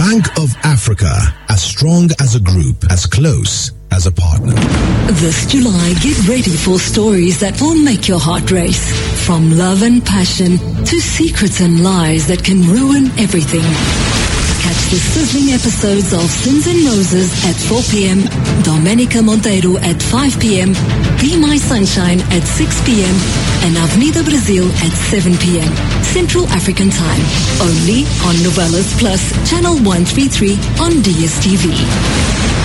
Bank of Africa, as strong as a group, as close as a partner. This July, get ready for stories that will make your heart race. From love and passion to secrets and lies that can ruin everything. Catch the sizzling episodes of Sins and Roses at 4 p.m., Domenica Monteiro at 5 p.m., Be My Sunshine at 6 p.m., and Avenida Brazil at 7 p.m. Central African Time. Only on Novelas Plus, Channel 133 on DSTV.